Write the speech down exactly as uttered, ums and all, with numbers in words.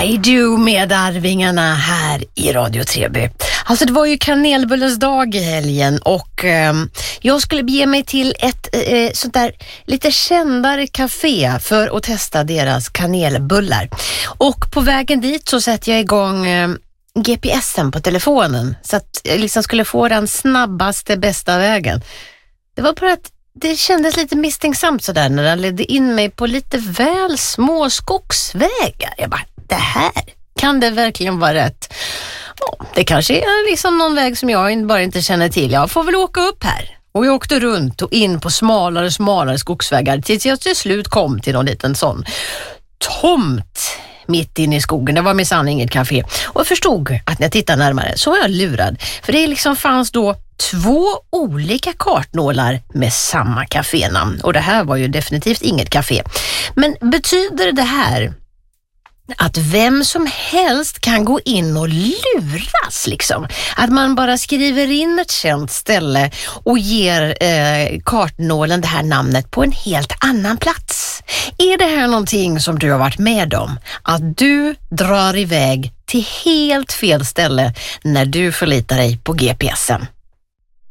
I do med Arvingarna här i Radio Treby. Alltså det var ju kanelbullens dag i helgen och eh, jag skulle bege mig till ett eh, sånt där lite kändare café för att testa deras kanelbullar. Och på vägen dit så sätter jag igång eh, G P S'en på telefonen så att jag liksom skulle få den snabbaste, bästa vägen. Det var bara att det kändes lite misstänksamt sådär när den ledde in mig på lite väl små skogsvägar. Jag bara, det här, kan det verkligen vara rätt? Ja, det kanske är liksom någon väg som jag bara inte känner till. Jag får väl åka upp här. Och jag åkte runt och in på smalare, smalare skogsvägar tills jag till slut kom till någon liten sån tomt mitt inne i skogen. Det var minsann inget café. Och jag förstod att när jag tittade närmare så var jag lurad. För det liksom fanns då två olika kartnålar med samma kafénamn. Och det här var ju definitivt inget café. Men betyder det här att vem som helst kan gå in och luras liksom? Att man bara skriver in ett känt ställe och ger eh, kartnålen det här namnet på en helt annan plats? Är det här någonting som du har varit med om? Att du drar iväg till helt fel ställe när du förlitar dig på G P S'en?